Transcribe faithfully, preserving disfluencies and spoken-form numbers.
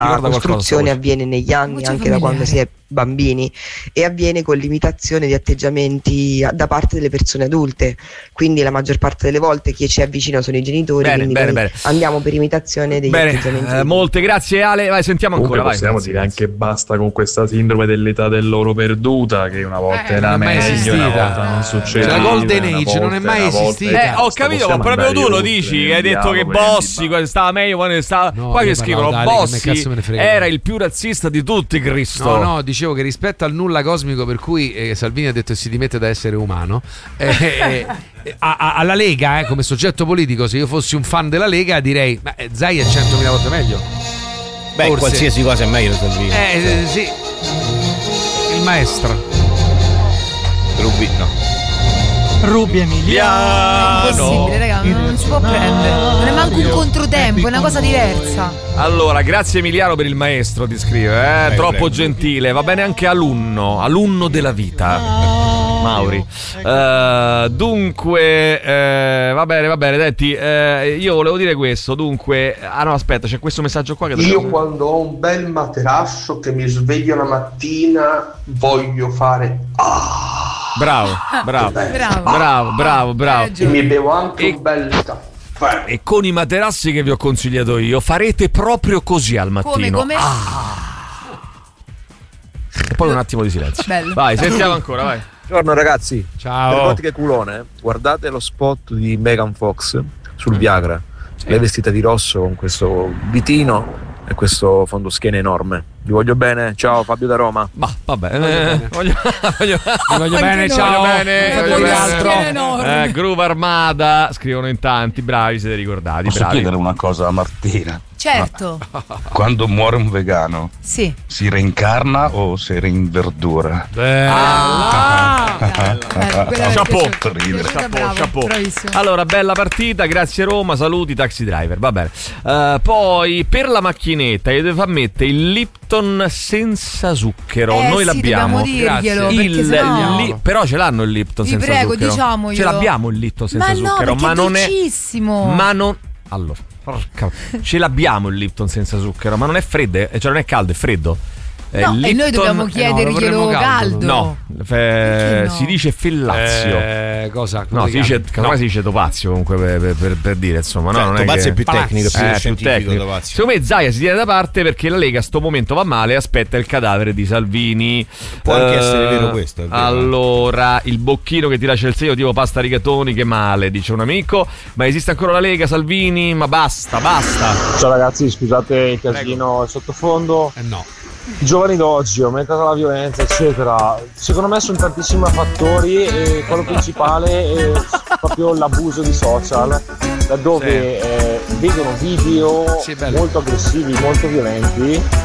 La costruzione avviene negli anni, anche da quando si è bambini, e avviene con l'imitazione di atteggiamenti da parte delle persone adulte, quindi la maggior parte delle volte chi ci avvicina sono i genitori. Bene, quindi bene, noi bene. andiamo per imitazione degli Bene, atteggiamenti. eh, molte grazie Ale, vai, sentiamo Comunque ancora. possiamo vai. dire anche basta con questa sindrome dell'età dell'oro perduta, che una volta Eh, era non è mai meglio, esistita. una volta non succede. La golden una age non è volta, mai una volta, esistita. Eh, ho capito, ma proprio tu lo dici, che hai detto che Bossi quando stava meglio, quando stava. No, Qua io che scrivono parlavo d'Ali, che me Bossi cazzo me ne frega. era il più razzista di tutti, Cristo. No, no, dicevo che rispetto al nulla cosmico per cui eh, Salvini ha detto che si dimette da essere umano, eh, eh, eh, a- a- alla Lega, eh, come soggetto politico, se io fossi un fan della Lega direi, ma eh, Zai è centomila volte meglio. Beh, Forse. qualsiasi cosa è meglio Salvini. Eh, eh, sì. Il maestro. Rubi, no. Rubi Emiliano. È impossibile, raga, non si può prendere. Non è manco un controtempo, è una cosa diversa. Allora, grazie Emiliano per il maestro, ti scrive, eh? Prego, Troppo prego. gentile. Va bene anche alunno, alunno della vita. Mauri. Eh, dunque, eh, va bene, va bene, Detti, eh, io volevo dire questo, dunque, ah no, aspetta, c'è questo messaggio qua che Io dobbiamo... quando ho un bel materascio che mi sveglio la mattina voglio fare Bravo, bravo, Bravo. bravo, bravo, bravo. e mi bevo anche E- un bel caffè. E con i materassi che vi ho consigliato io farete proprio così al mattino. Come, come? E poi un attimo di silenzio. Bello. Vai, sentiamo ancora, vai. Buongiorno ragazzi, Ciao. per che culone, guardate lo spot di Megan Fox sul Viagra. Lei è vestita di rosso con questo vitino e questo fondoschiena enorme. Vi voglio bene, ciao Fabio da Roma. Ma vabbè, eh, voglio, voglio, Ti voglio bene, noi. ciao. voglio bene, Voglio voglio altro. bene. Enorme. Eh, Groove Armada, scrivono in tanti, bravi, siete ricordati, Posso bravi. chiedere una cosa a Martina? Certo. Quando muore un vegano, Sì. si reincarna o si reinverdura? Ah, Bello, quella mi è Chapeau. piaciuta. Mi è piaciuta, Chapeau, bravo, chapeau. bravissimo. Allora, bella partita, grazie Roma, saluti taxi driver, va bene. Eh, poi per la macchinetta io devo mettere il Lipton senza zucchero, Eh, noi sì, l'abbiamo. dobbiamo dirglielo, Il- perché sennò- li- però ce l'hanno il Lipton Vi senza prego, zucchero. diciamoglielo. Ce l'abbiamo il Lipton senza Ma no, zucchero, perché ma è non è dolcissimo. ma non allora, porca, ce l'abbiamo il Lipton senza zucchero, ma non è freddo, eh, cioè non è caldo, è freddo. Eh, No, e noi Lipton- dobbiamo eh, no, chiederglielo lo vorremmo caldo. caldo, No, fe- Perché no? si dice fellazio. Eh, cosa? No, si dice, no. si dice topazio comunque per, per- per- per dire, insomma, Cioè, no, non è Topazio che... è più tecnico, più Eh, più scientifico, tecnico. Topazio. Secondo me Zaia si tiene da parte perché la Lega a sto momento va male e aspetta il cadavere di Salvini. Può anche Eh, essere vero questo, è vero. Allora, il bocchino che ti lascia il segno tipo pasta rigatoni, che male, dice un amico. Ma esiste ancora la Lega, Salvini? Ma basta, basta. Ciao ragazzi, scusate il casino al sottofondo. Eh no. I giovani d'oggi, aumentata la violenza, eccetera. Secondo me sono tantissimi fattori e quello principale è proprio l'abuso di social, laddove Sì. eh, vedono video Sì, bello. molto aggressivi, molto violenti